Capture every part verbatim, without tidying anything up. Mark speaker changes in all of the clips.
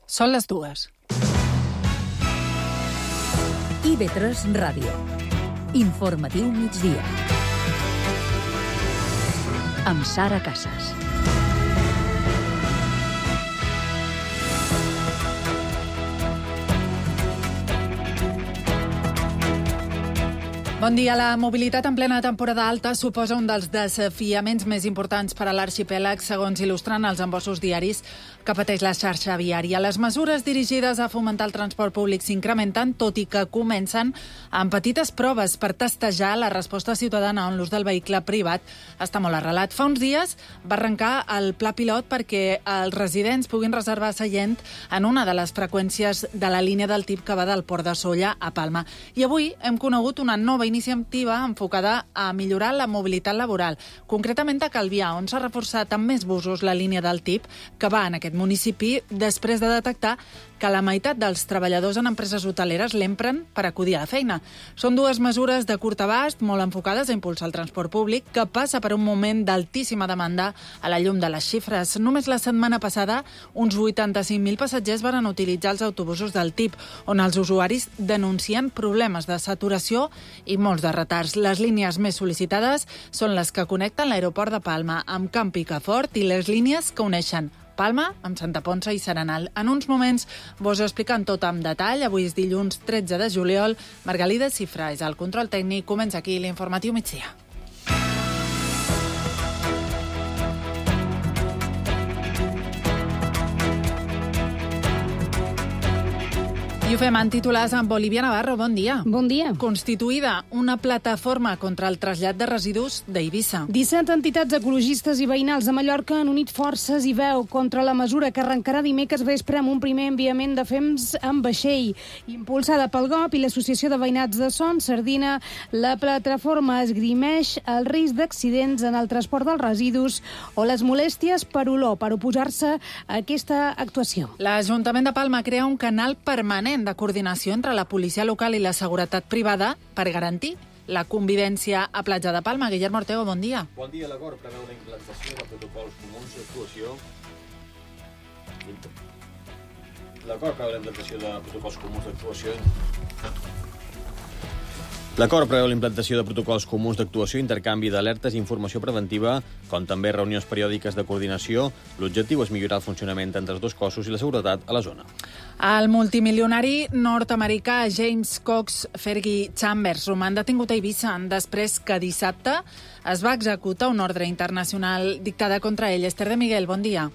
Speaker 1: Són les dues.
Speaker 2: I ve tres Ràdio. Informatiu migdia. Amb Sara Casas.
Speaker 1: Bon dia. La mobilitat en plena temporada alta suposa un dels desafiaments més importants per a l'arxipèlag, segons il·lustren els embossos diaris que pateix la xarxa viària. Les mesures dirigides a fomentar el transport públic s'incrementen, tot i que comencen amb petites proves per testejar la resposta ciutadana on l'ús del vehicle privat està molt arrelat. Fa uns dies va arrencar el pla pilot perquè els residents puguin reservar seient en una de les freqüències de la línia del tip que va del Port de Sóller a Palma. I avui hem conegut una nova iniciativa enfocada a millorar la mobilitat laboral, concretament a Calvià, on s'ha reforçat amb més busos la línia del tip que va en aquest municipi després de detectar que la meitat dels treballadors en empreses hoteleres l'empren per acudir a la feina. Són dues mesures de curt abast, molt enfocades a impulsar el transport públic, que passa per un moment d'altíssima demanda a la llum de les xifres. Només la setmana passada, uns vuitanta-cinc mil passatgers van utilitzar els autobusos del tip, on els usuaris denuncien problemes de saturació i molts de retards. Les línies més sol·licitades són les que connecten l'aeroport de Palma amb Camp Picafort i les línies que uneixen Palma amb Santa Ponça i Serenal. En uns moments vos ho expliquen tot amb detall. Avui és dilluns tretze de juliol. Margalida Cifra és el control tècnic. Comença aquí l'informatiu migdia. I ho fem en titulars amb Olivia Navarro. Bon dia.
Speaker 3: Bon dia.
Speaker 1: Constituïda una plataforma contra el trasllat de residus d'Eivissa.
Speaker 3: disset entitats ecologistes i veïnals de Mallorca han unit forces i veu contra la mesura que arrencarà dimecres vespre amb un primer enviament de fems amb vaixell. Impulsada pel G O P i l'Associació de Veïnats de Son, Sardina, la plataforma esgrimeix el risc d'accidents en el transport dels residus o les molèsties per olor per oposar-se a aquesta actuació.
Speaker 1: L'Ajuntament de Palma crea un canal permanent de coordinació entre la policia local i la seguretat privada per garantir la convivència a Platja de Palma. Guillermo Ortego, bon dia.
Speaker 4: Bon dia. L'acord preveu la implantació de protocols comuns d'actuació. L'acord preveu la implantació de protocols comuns d'actuació. L'acord preveu la implantació de protocols comuns d'actuació, intercanvi d'alertes i informació preventiva, com també reunions periòdiques de coordinació. L'objectiu és millorar el funcionament entre els dos cossos i la seguretat a la zona.
Speaker 1: El multimilionari nord-americà James Cox Fergie Chambers roman detingut a Eivissa després que dissabte es va executar una ordre internacional dictada contra ell. Esther de Miguel, bon dia.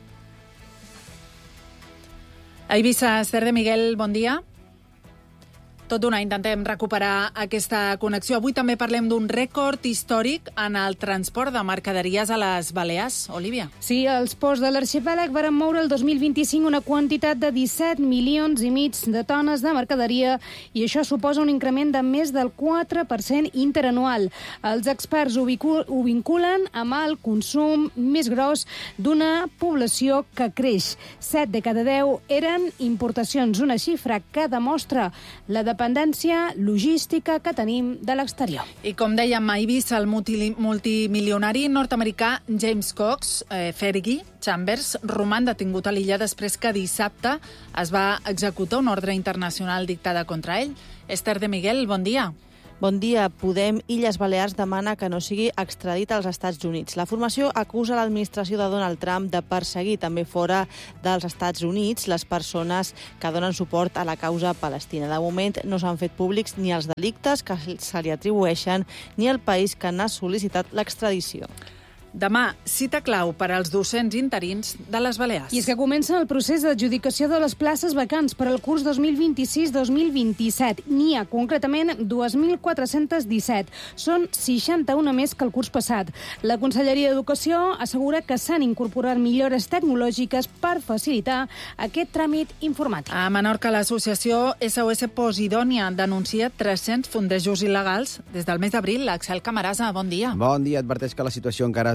Speaker 1: A Eivissa, Esther de Miguel, bon dia. Tot d'una intentem recuperar aquesta connexió. Avui també parlem d'un rècord històric en el transport de mercaderies a les Balears. Olivia.
Speaker 3: Sí, els ports de l'arxipèlag varen moure el dos mil vint-i-cinc una quantitat de disset milions i mig de tones de mercaderia i això suposa un increment de més del quatre per cent interanual. Els experts ho vinculen amb el consum més gros d'una població que creix. set de cada deu eren importacions, una xifra que demostra la dependència logística que tenim de l'exterior.
Speaker 1: I com dèiem, a Eivissa, el multi multimilionari nord-americà James Cox eh, Fergie Chambers roman detingut a l'illa després que dissabte es va executar una ordre internacional dictada contra ell. Esther de Miguel, bon dia.
Speaker 5: Bon dia. Podem Illes Balears demana que no sigui extradit als Estats Units. La formació acusa l'administració de Donald Trump de perseguir també fora dels Estats Units les persones que donen suport a la causa palestina. De moment no s'han fet públics ni els delictes que se li atribueixen ni el país que n'ha sol·licitat l'extradició.
Speaker 1: Demà, cita clau per als docents interins de les Balears.
Speaker 3: I és que comença el procés d'adjudicació de les places vacants per al curs dos mil vint-i-sis dos mil vint-i-set. N'hi ha concretament dos mil quatre-cents disset. Són seixanta-una més que el curs passat. La Conselleria d'Educació assegura que s'han incorporat millores tecnològiques per facilitar aquest tràmit informàtic.
Speaker 1: A Menorca, l'associació S O S Posidònia denuncia tres-cents fondejos il·legals des del mes d'abril. Axel Camarasa, bon dia.
Speaker 6: Bon dia. Adverteix que la situació encara es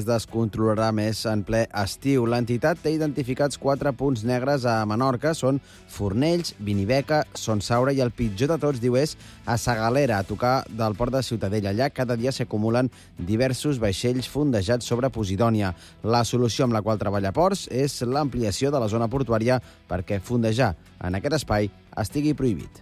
Speaker 6: descontrolarà més en ple estiu. L'entitat té identificats quatre punts negres a Menorca. Són Fornells, Vinibeca, Son Saura i el pitjor de tots, diu, és a Sagalera, a tocar del port de Ciutadella. Allà cada dia s'acumulen diversos vaixells fondejats sobre Posidònia. La solució amb la qual treballa Ports és l'ampliació de la zona portuària perquè fondejar en aquest espai estigui prohibit.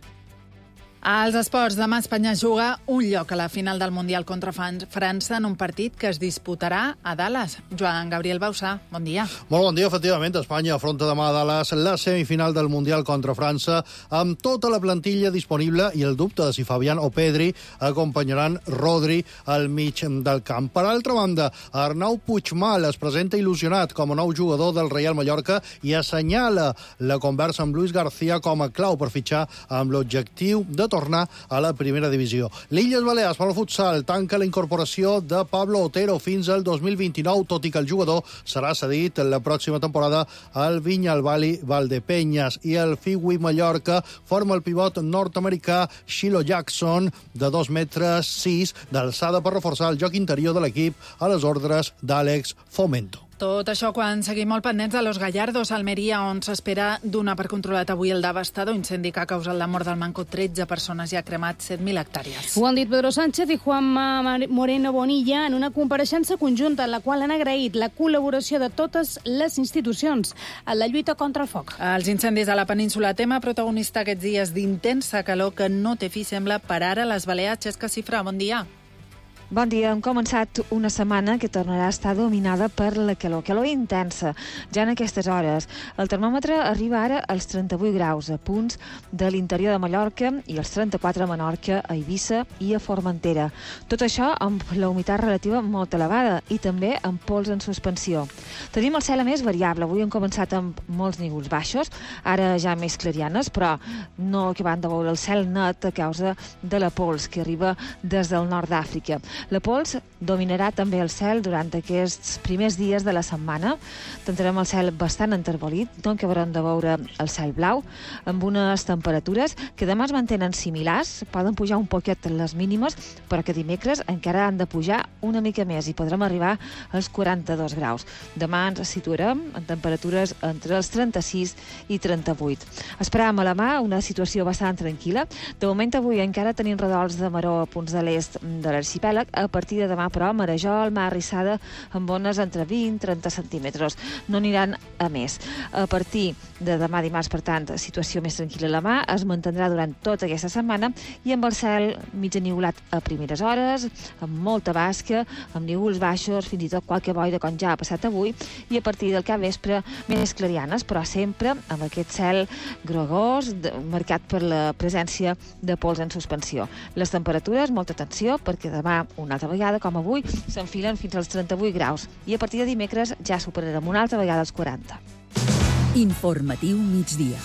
Speaker 1: Als esports, demà Espanya juga un lloc a la final del Mundial contra França en un partit que es disputarà a Dallas. Joan Gabriel Bausà, bon dia.
Speaker 7: Molt bon dia, efectivament. Espanya afronta demà a Dallas la semifinal del Mundial contra França amb tota la plantilla disponible i el dubte de si Fabián o Pedri acompanyaran Rodri al mig del camp. Per altra banda, Arnau Puigmal es presenta il·lusionat com a nou jugador del Real Mallorca i assenyala la conversa amb Luis García com a clau per fitxar amb l'objectiu de tornar a la primera divisió. L'Illes Balears, pel futsal, tanca la incorporació de Pablo Otero fins al dos mil vint-i-nou, tot i que el jugador serà cedit la pròxima temporada al Vinyalbali Valdepeñas. I el Fiwi Mallorca forma el pivot nord-americà Shiloh Jackson, de dos metres sis d'alçada, per reforçar el joc interior de l'equip a les ordres d'Àlex Fomento.
Speaker 1: Tot això quan seguim molt pendents de Los Gallardos, Almeria, on s'espera donar per controlat avui el devastador incendi que ha causat la mort del manco. tretze persones i ha cremat set mil hectàrees.
Speaker 3: Ho han dit Pedro Sánchez i Juanma Moreno Bonilla en una compareixença conjunta en la qual han agraït la col·laboració de totes les institucions en la lluita contra el foc.
Speaker 1: Els incendis a la península, tema protagonista aquests dies d'intensa calor que no té fi, sembla, per ara a les Balears. Xesca Cifra, bon dia.
Speaker 8: Bon dia. Hem començat una setmana que tornarà a estar dominada per la calor, calor intensa, ja en aquestes hores. El termòmetre arriba ara als trenta-vuit graus a punts de l'interior de Mallorca i als trenta-quatre a Menorca, a Eivissa i a Formentera. Tot això amb la humitat relativa molt elevada i també amb pols en suspensió. Tenim el cel a més variable. Avui hem començat amb molts núvols baixos, ara ja més clarianes, però no acabant de veure el cel net a causa de la pols que arriba des del nord d'Àfrica. La pols dominarà també el cel durant aquests primers dies de la setmana. Tindrem el cel bastant enterbolit, no acabarem de veure el cel blau, amb unes temperatures que demà es mantenen similars, poden pujar un poquet les mínimes, però que dimecres encara han de pujar una mica més i podrem arribar als quaranta-dos graus. Demà ens situarem en temperatures entre els trenta-sis i trenta-vuit. Esperàvem a la mà una situació bastant tranquil·la. De moment avui encara tenim redols de maror a punts de l'est de l'arxipèlag. A partir de demà, però, Marejol, Mar Rissada, amb ones entre vint i trenta centímetres. No aniran a més. A partir de demà dimarts, per tant, situació més tranquil·la a la mà, es mantindrà durant tota aquesta setmana i amb el cel mig eniulat a primeres hores, amb molta basca, amb núvols baixos, fins i tot qualque boira, com ja ha passat avui, i a partir del cap vespre més clarianes, però sempre amb aquest cel grogós, marcat per la presència de pols en suspensió. Les temperatures, molta atenció, perquè demà una altra vegada, com avui, s'enfilen fins als trenta-vuit graus i a partir de dimecres ja superarem una altra vegada els quaranta.
Speaker 2: Informatiu migdia.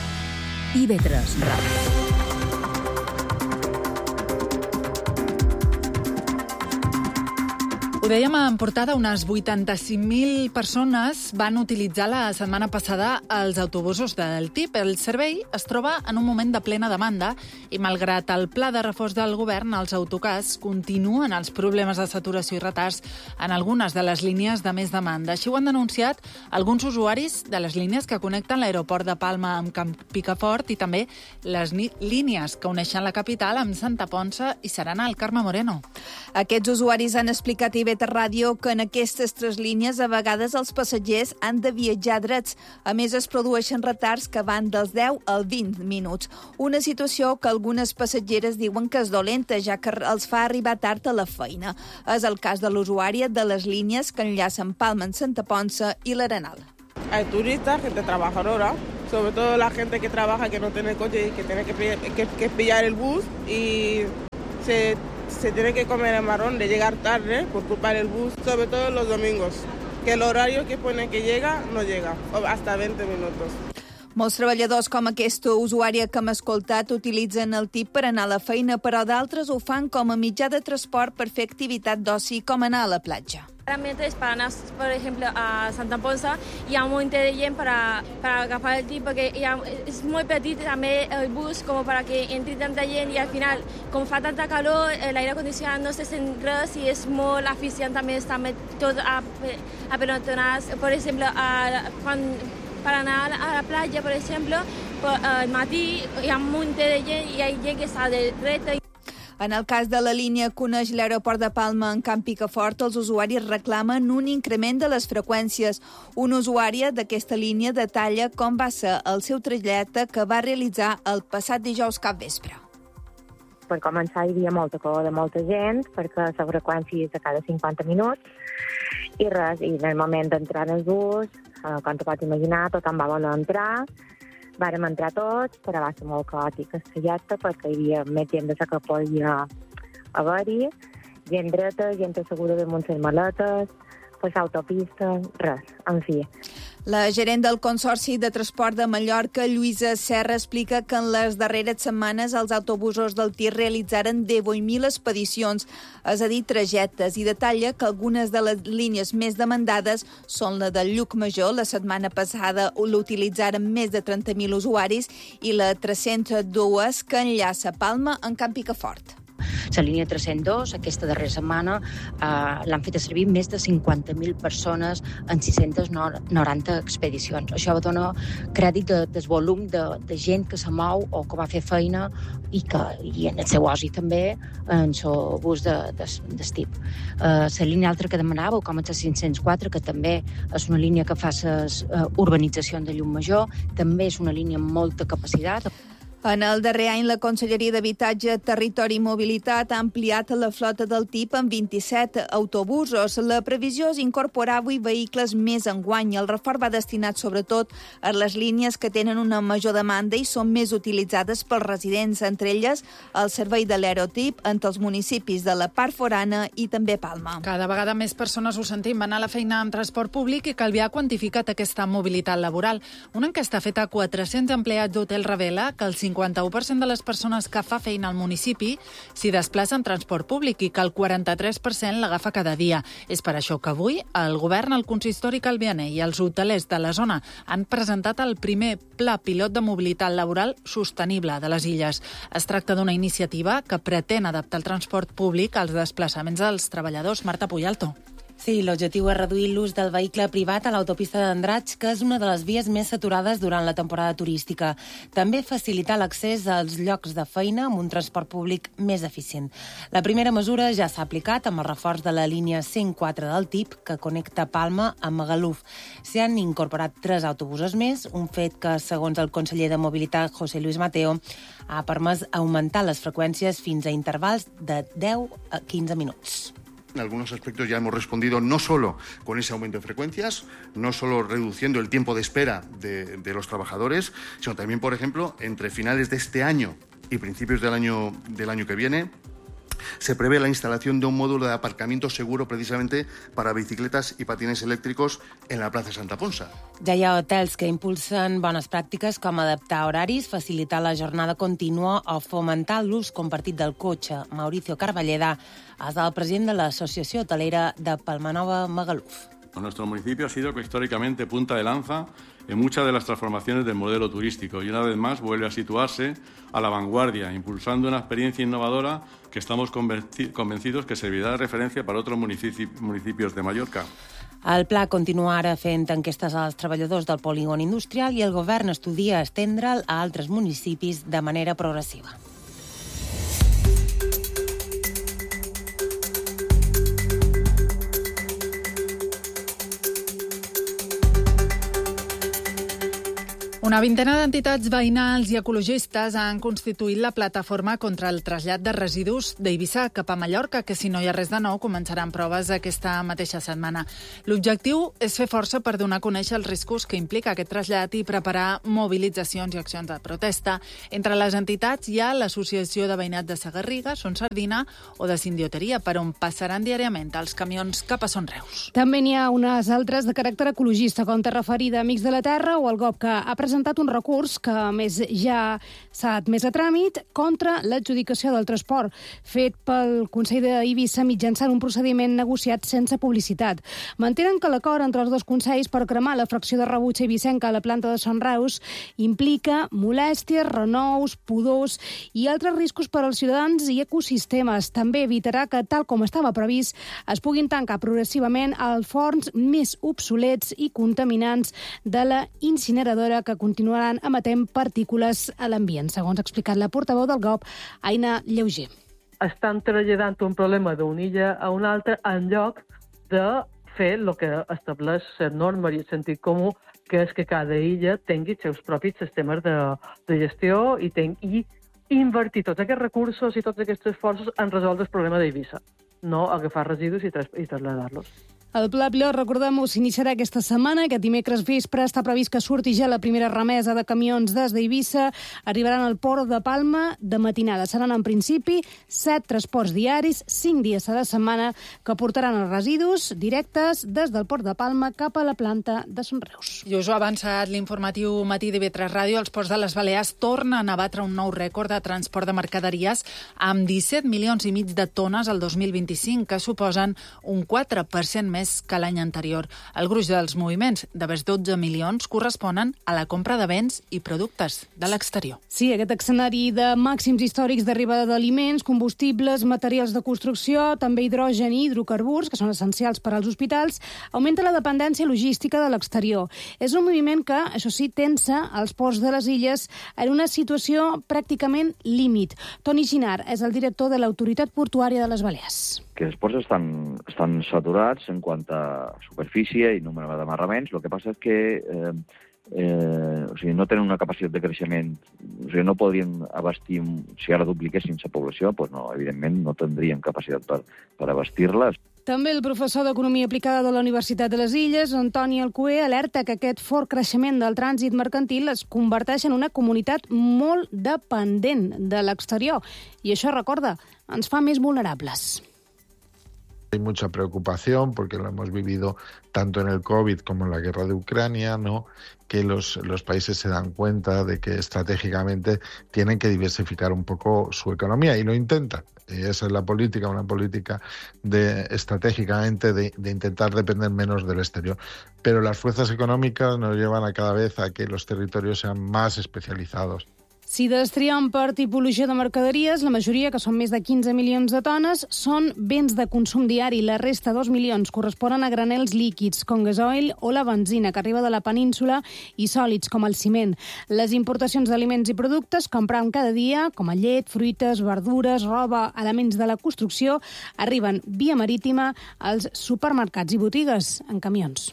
Speaker 2: I ve tres Ràdio.
Speaker 1: Ho dèiem en portada, unes vuitanta-cinc mil persones van utilitzar la setmana passada els autobusos del T I P. El servei es troba en un moment de plena demanda i, malgrat el pla de reforç del govern, els autocars continuen els problemes de saturació i retards en algunes de les línies de més demanda. Així ho han denunciat alguns usuaris de les línies que connecten l'aeroport de Palma amb Camp Picafort i també les línies que uneixen la capital amb Santa Ponça i Serenal. Carme Moreno.
Speaker 9: Aquests usuaris han explicat a I V tres Ràdio que en aquestes tres línies a vegades els passatgers han de viatjar drets. A més, es produeixen retards que van dels deu als vint minuts. Una situació que algunes passatgeres diuen que és dolenta, ja que els fa arribar tard a la feina. És el cas de l'usuària de les línies que enllacen Palma amb Santa Ponça i l'Arenal.
Speaker 10: Hay turistas, gente trabajadora, sobre todo la gente que trabaja, que no tiene coche y que tiene que, que, que pillar el bus y se... se tiene que comer el marrón de llegar tarde por culpa del bus, sobre todo los domingos, que el horario que pone que llega no llega, hasta veinte minutos.
Speaker 9: Molts treballadors com aquesta usuària que hem escoltat utilitzen el T I P per anar a la feina, però d'altres ho fan com a mitjà de transport per fer activitat d'oci com anar a la platja.
Speaker 11: Realmente es para anar, por ejemplo, a Santa Ponsa, hi ha un munt de gent para, para agafar el tip, perquè hi ha, és molt petit també el bus com para que entri tanta gent i al final, com fa tanta calor, l'aire condicionat no se sent res i és molt eficient també estar tot a, a pelotonar. Per exemple, a, quan, per anar a la platja, per exemple, al matí hi ha un munt de gent i hi ha gent que està de dreta.
Speaker 9: En el cas de la línia que uneix l'aeroport de Palma en Camp Picafort, els usuaris reclamen un increment de les freqüències. Una usuària d'aquesta línia detalla com va ser el seu trajecte que va realitzar el passat dijous capvespre.
Speaker 12: Per començar, hi havia molta cor de molta gent, perquè la freqüència és de cada cinquanta minuts, i res, i en el moment d'entrar en el bus, eh, com te pots imaginar, tothom va voler entrar. Vàrem entrar tots, però va ser molt caòtic el trajecte perquè hi havia més gent de la que podia haver-hi, gent dreta, gent asseguda damunt les maletes, passar autopista, res, en fi.
Speaker 9: La gerent del Consorci de Transport de Mallorca, Lluïsa Serra, explica que en les darreres setmanes els autobusos del T I R realitzaren divuit mil expedicions, és a dir, trajectes, i detalla que algunes de les línies més demandades són la del Llucmajor, la setmana passada l'utilitzaren més de trenta mil usuaris, i la tres-cents dos que enllaça Palma en Camp Picafort.
Speaker 13: La línia tres-cents dos, aquesta darrera setmana, eh, l'han fet servir més de cinquanta mil persones en sis-centes noranta expedicions. Això dona crèdit de, del volum de, de gent que se mou o que va fer feina i, que, i en el seu oci també en el bus de, de, d'estip. Eh, la línia altra que demanàveu, com és la cinc-cents quatre, que també és una línia que fa les uh, urbanitzacions de Llumajor, també és una línia amb molta capacitat.
Speaker 9: En el darrer any, la Conselleria d'Habitatge, Territori i Mobilitat ha ampliat la flota del T I P amb vint-i-set autobusos. La previsió és incorporar avui vehicles més enguany. El reforç va destinat sobretot a les línies que tenen una major demanda i són més utilitzades pels residents, entre elles el servei de l'Aerotip entre els municipis de la part forana i també Palma.
Speaker 1: Cada vegada més persones ho sentim anar a la feina amb transport públic i Calvià ha quantificat aquesta mobilitat laboral. Una enquesta feta a quatre-cents empleats d'hotel revela que el cinquanta-u per cent de les persones que fa feina al municipi s'hi desplaça en transport públic i que el quaranta-tres per cent l'agafa cada dia. És per això que avui el govern, el consistori calvianer i els hotelers de la zona han presentat el primer pla pilot de mobilitat laboral sostenible de les illes. Es tracta d'una iniciativa que pretén adaptar el transport públic als desplaçaments dels treballadors. Marta Puyalto.
Speaker 14: Sí, l'objectiu és reduir l'ús del vehicle privat a l'autopista d'Andratx, que és una de les vies més saturades durant la temporada turística. També facilitar l'accés als llocs de feina amb un transport públic més eficient. La primera mesura ja s'ha aplicat amb el reforç de la línia cent quatre del T I P, que connecta Palma amb Magaluf. S'hi han incorporat tres autobusos més, un fet que, segons el conseller de Mobilitat, José Luis Mateo, ha permès augmentar les freqüències fins a intervals de deu a quinze minuts.
Speaker 15: En algunos aspectos ya hemos respondido no solo con ese aumento de frecuencias, no solo reduciendo el tiempo de espera de, de los trabajadores, sino también, por ejemplo, entre finales de este año y principios del año, del año que viene, se prevé la instalación de un módulo de aparcamiento seguro precisamente para bicicletas y patines eléctricos en la plaza Santa Ponsa.
Speaker 14: Ja hi ha hotels que impulsen bones pràctiques com adaptar horaris, facilitar la jornada contínua o fomentar l'ús compartit del cotxe. Mauricio Carballeda és el president de l'Associació Hotelera de Palmanova Magaluf.
Speaker 16: Nuestro municipio ha sido históricamente punta de lanza en muchas de las transformaciones del modelo turístico y una vez más vuelve a situarse a la vanguardia, impulsando una experiencia innovadora que estamos convencidos que servirá de referencia para otros municipios de Mallorca.
Speaker 14: El pla continua ara fent enquestes als treballadors del polígon industrial i el govern estudia estendre'l a altres municipis de manera progressiva.
Speaker 1: Una vintena d'entitats veïnals i ecologistes han constituït la plataforma contra el trasllat de residus d'Eivissa cap a Mallorca, que si no hi ha res de nou començaran proves aquesta mateixa setmana. L'objectiu és fer força per donar a conèixer els riscos que implica aquest trasllat i preparar mobilitzacions i accions de protesta. Entre les entitats hi ha l'Associació de Veïnat de Sagarriga, Son Sardina o de Sindioteria, per on passaran diàriament els camions cap a Son Reus.
Speaker 3: També n'hi ha unes altres de caràcter ecologista, com Terra Ferida, Amics de la Terra o el G O P, que ha presentat presentat un recurs que, a més, ja s'ha admès a tràmit contra l'adjudicació del transport fet pel Consell d'Eivissa mitjançant un procediment negociat sense publicitat. Mantenen que l'acord entre els dos consells per cremar la fracció de rebuig eivissenca a la planta de Son Reus implica molèsties, renous, pudors i altres riscos per als ciutadans i ecosistemes. També evitarà que, tal com estava previst, es puguin tancar progressivament els forns més obsolets i contaminants de la incineradora que continuaran emetent partícules a l'ambient, segons ha explicat la portaveu del G O P, Aina Lleuger.
Speaker 17: Estan traslladant un problema d'una illa a una altra en lloc de fer el que estableix la norma i el sentit comú, que és que cada illa tingui els seus propis sistemes de, de gestió i, ten, i invertir tots aquests recursos i tots aquests esforços en resoldre el problema d'Eivissa, no agafar residus i, i traslladar-los.
Speaker 3: El Pla Pilot, recordem-ho, s'iniciarà aquesta setmana. Aquest dimecres vespre està previst que surti ja la primera remesa de camions des d'Eivissa. Arribaran al port de Palma de matinada. Seran, en principi, set transports diaris, cinc dies a la setmana, que portaran els residus directes des del port de Palma cap a la planta de Son Reus.
Speaker 1: I us ho ha avançat l'informatiu Matí de B tres Ràdio. Els ports de les Balears tornen a batre un nou rècord de transport de mercaderies amb disset milions i mig de tones el dos mil vint-i-cinc, que suposen un quatre per cent més que l'any anterior. El gruix dels moviments, de més dotze milions, corresponen a la compra de béns i productes de l'exterior.
Speaker 3: Sí, aquest escenari de màxims històrics d'arribada d'aliments, combustibles, materials de construcció, també hidrogen i hidrocarburs, que són essencials per als hospitals, augmenta la dependència logística de l'exterior. És un moviment que, això sí, tensa els ports de les illes en una situació pràcticament límit. Toni Ginard és el director de l'Autoritat Portuària de les Balears.
Speaker 18: Que els ports estan, estan saturats en quant a superfície i número d'amarraments. El que passa és que eh, eh, o sigui, no tenen una capacitat de creixement, o sigui, no podrien abastir, si ara dupliquessin la població, doncs no, evidentment no tindrien capacitat per, per abastir-les.
Speaker 3: També el professor d'Economia Aplicada de la Universitat de les Illes, Antoni Alcoé, alerta que aquest fort creixement del trànsit mercantil es converteix en una comunitat molt dependent de l'exterior. I això, recorda, ens fa més vulnerables.
Speaker 19: Hay mucha preocupación porque lo hemos vivido tanto en el COVID como en la guerra de Ucrania, ¿no? Que los, los países se dan cuenta de que estratégicamente tienen que diversificar un poco su economía y lo intentan. Y esa es la política, una política de, estratégicamente de, de intentar depender menos del exterior. Pero las fuerzas económicas nos llevan a cada vez a que los territorios sean más especializados.
Speaker 3: Si destriem per tipologia de mercaderies, la majoria, que són més de quinze milions de tones, són béns de consum diari. La resta, dos milions, corresponen a granels líquids, com gasoil o la benzina, que arriba de la península, i sòlids, com el ciment. Les importacions d'aliments i productes, comprant cada dia, com a llet, fruites, verdures, roba, elements de la construcció, arriben via marítima als supermercats i botigues en camions.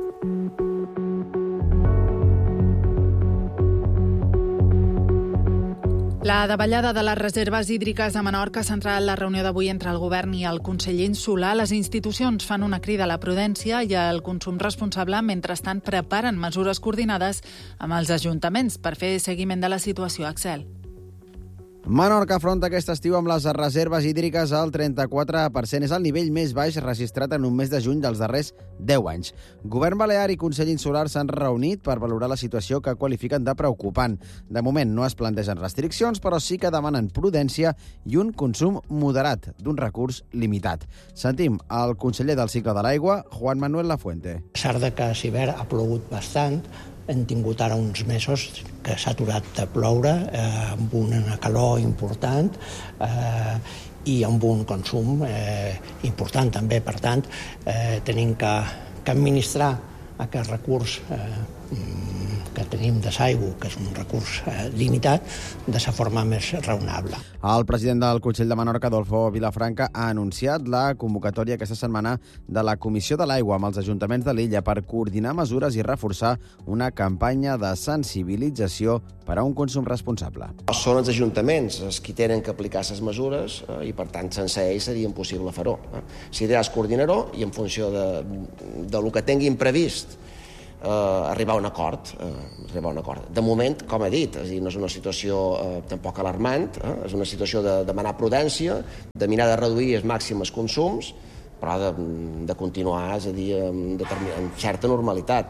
Speaker 1: La davallada de les reserves hídriques a Menorca ha centrat la reunió d'avui entre el govern i el conseller insular. Les institucions fan una crida a la prudència i al consum responsable, mentrestant preparen mesures coordinades amb els ajuntaments per fer seguiment de la situació. Axel.
Speaker 6: Menorca afronta aquest estiu amb les reserves hídriques al trenta-quatre per cent. És el nivell més baix registrat en un mes de juny dels darrers deu anys. Govern balear i Consell Insular s'han reunit per valorar la situació que qualifiquen de preocupant. De moment no es plantegen restriccions, però sí que demanen prudència i un consum moderat d'un recurs limitat. Sentim el conseller del cicle de l'aigua, Juan Manuel Lafuente.
Speaker 20: A pesar de que a l'hivern ha plogut bastant, hem tingut ara uns mesos que s'ha aturat de ploure, eh, amb una calor important eh, i amb un consum eh, important també. Per tant, eh, tenim que, que administrar aquest recurs eh, que tenim de l'aigua, que és un recurs eh, limitat, de la forma més raonable.
Speaker 6: El president del Consell de Menorca, Adolfo Vilafranca, ha anunciat la convocatòria aquesta setmana de la Comissió de l'Aigua amb els ajuntaments de l'illa per coordinar mesures i reforçar una campanya de sensibilització per a un consum responsable.
Speaker 21: Són els ajuntaments els qui tenen que aplicar les mesures eh, i, per tant, sense ells seria impossible fer-ho. Eh. L'idea és coordinar-ho i, en funció de, de lo que tinguin previst, Eh, arribar a un acord, eh, arribar a un acord. De moment, com he dit, és a dir, no és una situació eh, tampoc alarmant, eh, és una situació de demanar prudència, de mirar de reduir els màxims consums, però de, de continuar, és a dir, amb, amb certa normalitat.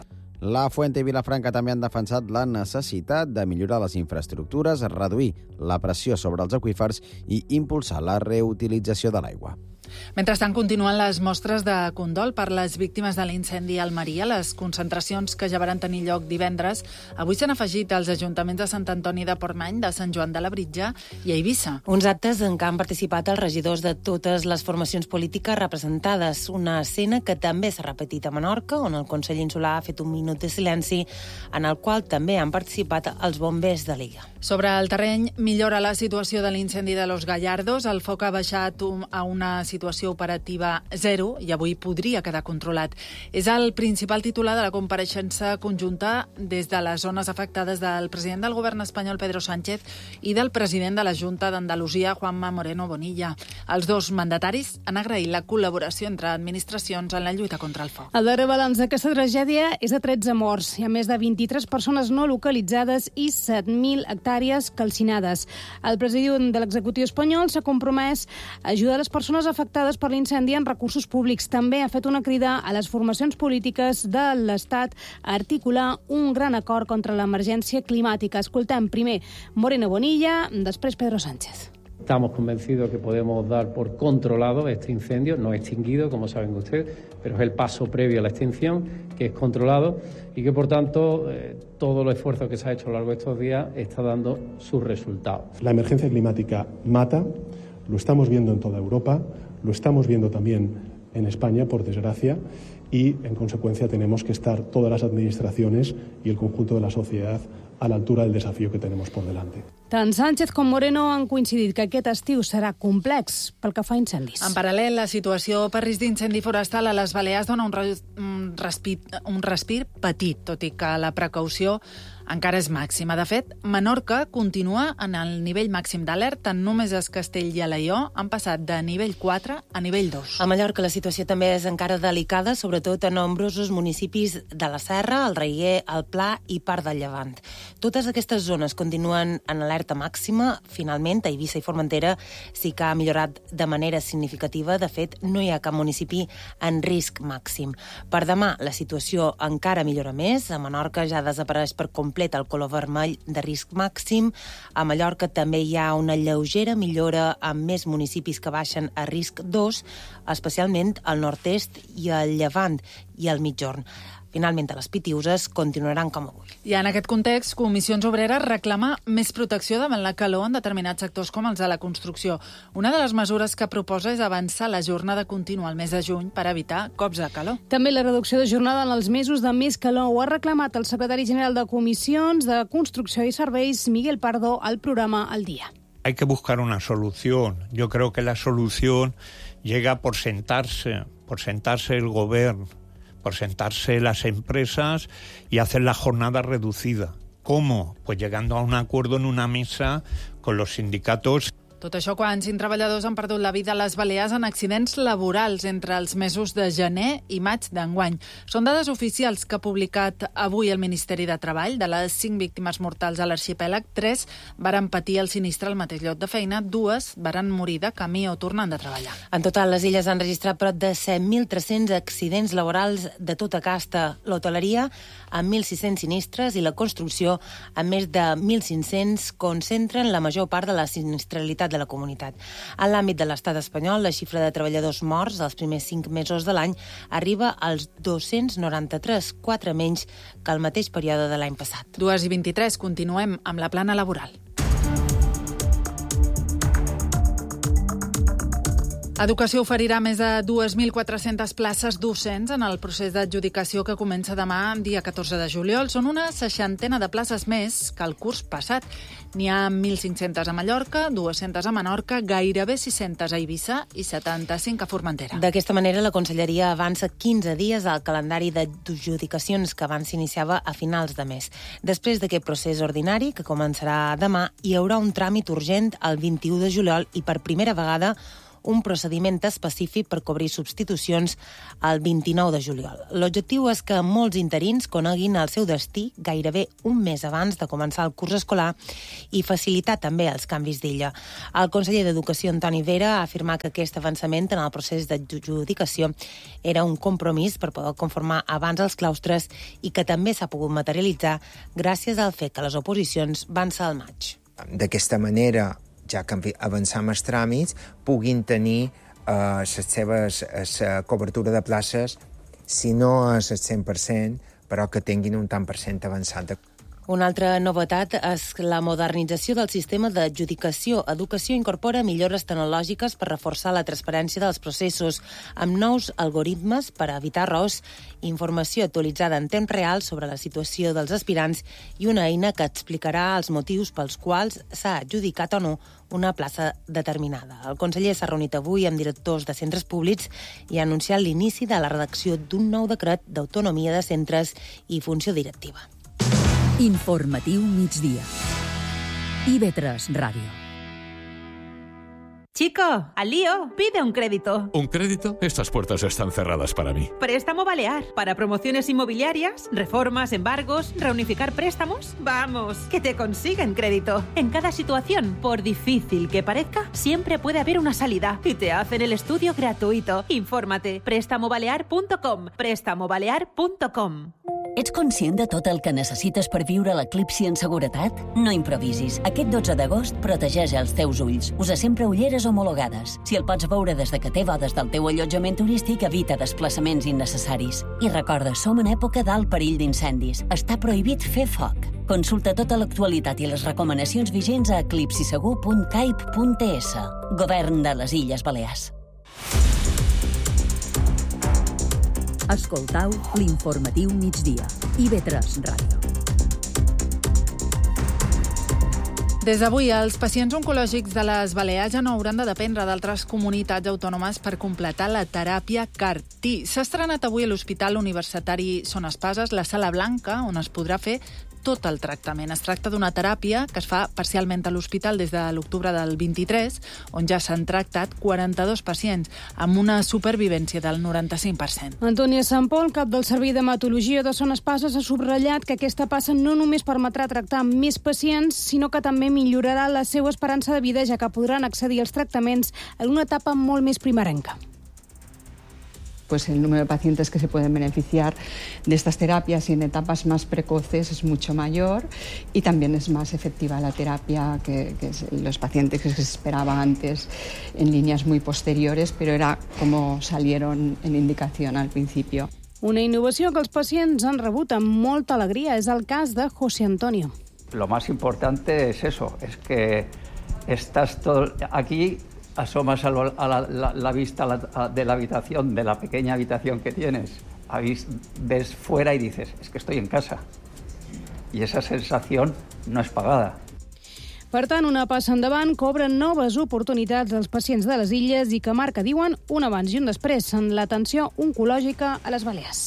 Speaker 6: La Fuente i Vilafranca també han defensat la necessitat de millorar les infraestructures, reduir la pressió sobre els aqüífers i impulsar la reutilització de l'aigua.
Speaker 1: Mentrestant, continuen les mostres de condol per les víctimes de l'incendi a Almeria. Les concentracions que ja van tenir lloc divendres avui s'han afegit als ajuntaments de Sant Antoni de Portmany, de Sant Joan de la Britja i a Eivissa.
Speaker 14: Uns actes en què han participat els regidors de totes les formacions polítiques representades. Una escena que també s'ha repetit a Menorca, on el Consell Insular ha fet un minut de silenci, en el qual també han participat els bombers de l'illa.
Speaker 1: Sobre el terreny, millora la situació de l'incendi de Los Gallardos. El foc ha baixat a una situació operativa zero i avui podria quedar controlat. És el principal titular de la compareixença conjunta des de les zones afectades del president del govern espanyol, Pedro Sánchez, i del president de la Junta d'Andalusia, Juanma Moreno Bonilla. Els dos mandataris han agraït la col·laboració entre administracions en la lluita contra el foc.
Speaker 3: El darrer balanç d'aquesta tragèdia és de tretze morts. Hi ha més de vint-i-tres persones no localitzades i set mil hectàrees calcinades. El president de l'executiu espanyol s'ha compromès a ajudar les persones afectades per l'incendi en recursos públics. També ha fet una crida a les formacions polítiques de l'Estat a articular un gran acord contra l'emergència climàtica. Escoltem primer Moreno Bonilla, després Pedro Sánchez.
Speaker 4: Estamos convencidos que podemos dar por controlado este incendio, no extinguido, como saben ustedes, pero es el paso previo a la extinción, que es controlado y que, por tanto, eh, todo el esfuerzo que se ha hecho a lo largo de estos días está dando sus resultados.
Speaker 22: La emergencia climática mata, lo estamos viendo en toda Europa, lo estamos viendo también en España, por desgracia, y, en consecuencia, tenemos que estar todas las administraciones y el conjunto de la sociedad a la altura del desafío que tenemos por delante.
Speaker 3: Tant Sánchez com Moreno han coincidit que aquest estiu serà complex pel que fa a incendis.
Speaker 1: En paral·lel, la situació per risc d'incendi forestal a les Balears dona un, re un, respir, un respir petit, tot i que la precaució encara és màxima. De fet, Menorca continua en el nivell màxim d'alerta. Només es Castell i Alaior han passat de nivell quatre a nivell dos.
Speaker 14: A Mallorca la situació també és encara delicada, sobretot a nombrosos municipis de la Serra, el Reguer, el Pla i part del Llevant. Totes aquestes zones continuen en alerta màxima. Finalment, a Eivissa i Formentera sí que ha millorat de manera significativa. De fet, no hi ha cap municipi en risc màxim. Per demà, la situació encara millora més. A Menorca ja desapareix per complet el color vermell de risc màxim. A Mallorca també hi ha una lleugera millora amb més municipis que baixen a risc dos, especialment al nord-est i al Llevant i al Migjorn. Finalment, a les Pitiuses continuaran com avui.
Speaker 1: I en aquest context, Comissions Obreres reclama més protecció davant la calor en determinats sectors com els de la construcció. Una de les mesures que proposa és avançar la jornada contínua al mes de juny per evitar cops de calor.
Speaker 3: També la reducció de jornada en els mesos de més calor ho ha reclamat el secretari general de Comissions de Construcció i Serveis, Miguel Pardo, al programa Al Día.
Speaker 23: Hay que buscar una solución. Yo creo que la solución llega por sentarse, por sentarse el gobierno, por sentarse las empresas y hacer la jornada reducida. ¿Cómo? Pues llegando a un acuerdo en una mesa con los sindicatos.
Speaker 1: Tot això quan cinc treballadors han perdut la vida a les Balears en accidents laborals entre els mesos de gener i maig d'enguany. Són dades oficials que ha publicat avui el Ministeri de Treball. De les cinc víctimes mortals a l'arxipèlag, tres varen patir el sinistre al mateix lloc de feina, dues varen morir de camí o tornant de treballar.
Speaker 14: En total, les illes han registrat prop de set mil tres-cents accidents laborals de tota casta. L'hoteleria, amb mil sis-cents sinistres, i la construcció, amb més de mil cinc-cents, concentren la major part de la sinistralitat de la comunitat. En l'àmbit de l'estat espanyol, la xifra de treballadors morts els primers cinc mesos de l'any arriba als dos-cents noranta-tres, quatre menys que el mateix període de l'any passat.
Speaker 1: dues i vint-i-tres, continuem amb la plana laboral. Educació oferirà més de dues mil quatre-centes places docents en el procés d'adjudicació que comença demà, dia catorze de juliol. Són una seixantena de places més que el curs passat. N'hi ha mil cinc-centes a Mallorca, dues-centes a Menorca, gairebé sis-centes a Eivissa i setanta-cinc a Formentera.
Speaker 14: D'aquesta manera, la Conselleria avança quinze dies al calendari d'adjudicacions que abans s'iniciava a finals de mes. Després d'aquest procés ordinari, que començarà demà, hi haurà un tràmit urgent el vint-i-u de juliol i per primera vegada un procediment específic per cobrir substitucions el vint-i-nou de juliol. L'objectiu és que molts interins coneguin el seu destí gairebé un mes abans de començar el curs escolar i facilitar també els canvis d'illa. El conseller d'Educació, Antoni Vera, ha afirmat que aquest avançament en el procés d'adjudicació era un compromís per poder conformar abans els claustres i que també s'ha pogut materialitzar gràcies al fet que les oposicions van ser al maig.
Speaker 5: D'aquesta manera, ja que avancem els tràmits, puguin tenir eh, les seves la cobertura de places, si no és el cent per cent, però que tinguin un tant per cent avançat.
Speaker 14: Una altra novetat és la modernització del sistema d'adjudicació. Educació incorpora millores tecnològiques per reforçar la transparència dels processos, amb nous algoritmes per evitar errors, informació actualitzada en temps real sobre la situació dels aspirants i una eina que explicarà els motius pels quals s'ha adjudicat o no una plaça determinada. El conseller s'ha reunit avui amb directors de centres públics i ha anunciat l'inici de la redacció d'un nou decret d'autonomia de centres i funció directiva.
Speaker 2: Informatiu migdia. I ve tres Ràdio.
Speaker 7: Chico, al lío, pide un crédito.
Speaker 8: ¿Un crédito? Estas puertas están cerradas para mí.
Speaker 7: Préstamo Balear. Para promociones inmobiliarias, reformas, embargos, reunificar préstamos. Vamos, que te consiguen crédito. En cada situación, por difícil que parezca, siempre puede haber una salida. Y te hacen el estudio gratuito. Infórmate. préstamo balear punto com. préstamo balear punto com.
Speaker 24: Ets conscient de tot el que necessites per viure l'eclipsi en seguretat? No improvisis. Aquest dotze d'agost protegeix els teus ulls. Usa sempre ulleres homologades. Si el pots veure des de que té bodes del teu allotjament turístic, evita desplaçaments innecessaris. I recorda, som en època d'alt perill d'incendis. Està prohibit fer foc. Consulta tota l'actualitat i les recomanacions vigents a eclipsisegur punt caip punt es. Govern de les Illes Balears.
Speaker 2: Escoltau l'informatiu migdia. I ve tres Ràdio.
Speaker 1: Des d'avui, els pacients oncològics de les Balears ja no hauran de dependre d'altres comunitats autònomes per completar la teràpia C A R T. S'ha estrenat avui a l'Hospital Universitari Son Espases la Sala Blanca, on es podrà fer tot el tractament. Es tracta d'una teràpia que es fa parcialment a l'hospital des de l'octubre del vint-i-tres, on ja s'han tractat quaranta-dos pacients, amb una supervivència del noranta-cinc per cent.
Speaker 3: Antònia Sampol, cap del Servei d'Hematologia de Son Espases, ha subratllat que aquesta passa no només permetrà tractar més pacients, sinó que també millorarà la seva esperança de vida, ja que podran accedir als tractaments en una etapa molt més primerenca.
Speaker 25: Pues el número de pacientes que se pueden beneficiar de estas terapias y en etapas más precoces es mucho mayor y también es más efectiva la terapia que, que los pacientes que se esperaba antes en líneas muy posteriores, pero era como salieron en indicación al principio.
Speaker 3: Una innovació que els pacients han rebut amb molta alegria és el cas de José Antonio.
Speaker 26: Lo más importante es eso, es que estás todo aquí, asomas a, lo, a la, la, la vista la, de la habitación, de la pequeña habitación que tienes, ves fuera y dices, es que estoy en casa. Y esa sensación no es pagada.
Speaker 3: Per tant, una passa endavant que obren noves oportunitats als pacients de les illes i que marca, diuen, un abans i un després en l'atenció oncològica a les Balears.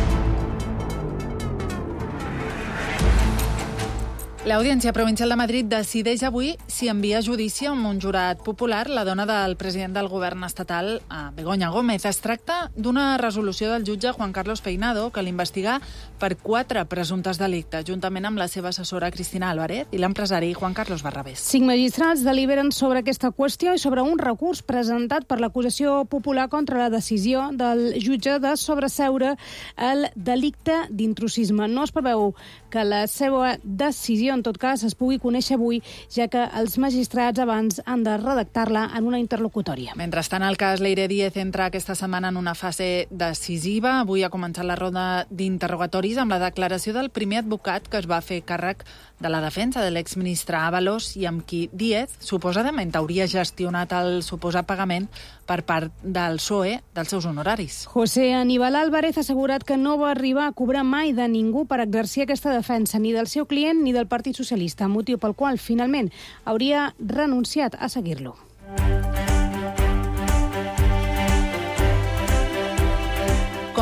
Speaker 1: L'Audiència Provincial de Madrid decideix avui si envia a judici amb un jurat popular la dona del president del govern estatal, Begoña Gómez. Es tracta d'una resolució del jutge Juan Carlos Peinado que l'investiga per quatre presumptes delictes, juntament amb la seva assessora Cristina Álvarez i l'empresari Juan Carlos Barrabés.
Speaker 3: Cinc magistrats deliberen sobre aquesta qüestió i sobre un recurs presentat per l'acusació popular contra la decisió del jutge de sobreseure el delicte d'intrusisme. No es preveu que la seva decisió, en tot cas, es pugui conèixer avui, ja que els magistrats abans han de redactar-la en una interlocutòria.
Speaker 1: Mentrestant, el cas Leire Díez entra aquesta setmana en una fase decisiva. Avui ha començat la ronda d'interrogatoris amb la declaració del primer advocat que es va fer càrrec de la defensa de l'exministre Ábalos i amb qui Díez suposadament hauria gestionat el suposat pagament per part del P S O E dels seus honoraris.
Speaker 3: José Aníbal Álvarez ha assegurat que no va arribar a cobrar mai de ningú per exercir aquesta defensa, ni del seu client ni del Partit Socialista, motiu pel qual finalment hauria renunciat a seguir-lo.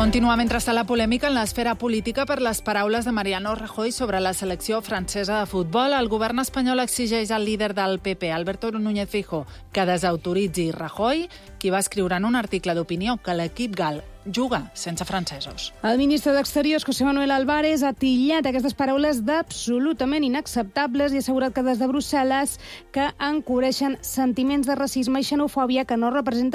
Speaker 1: Continua mentre està la polèmica en l'esfera política per les paraules de Mariano Rajoy sobre la selecció francesa de futbol. El govern espanyol exigeix al líder del P P, Alberto Núñez Feijóo, que desautoritzi Rajoy, qui va escriure en un article d'opinió que l'equip gal juga sense francesos.
Speaker 3: El ministre d'Exteriors, José Manuel Álvarez, ha titllat aquestes paraules d'absolutament inacceptables i ha assegurat que des de Brussel·les que encobreixen sentiments de racisme i xenofòbia que no representen